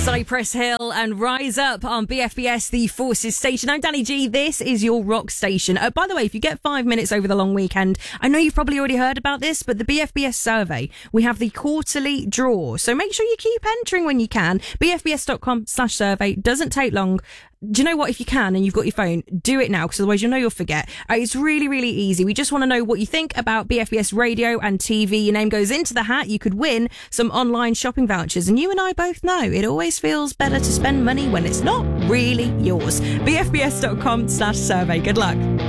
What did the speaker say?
Cypress Hill and Rise Up on BFBS, the Forces station. I'm Danny G. This is your rock station. By the way, if you get 5 minutes over the long weekend, I know you've probably already heard about this, but the BFBS survey, we have the quarterly draw. So make sure you keep entering when you can. BFBS.com/survey. Doesn't take long. Do you know what? If you can and you've got your phone, do it now, because otherwise you'll know you'll forget. It's really, really easy. We just want to know what you think about BFBS radio and TV. Your name goes into the hat. You could win some online shopping vouchers. And you and I both know it always feels better to spend money when it's not really yours. BFBS.com/survey. Good luck.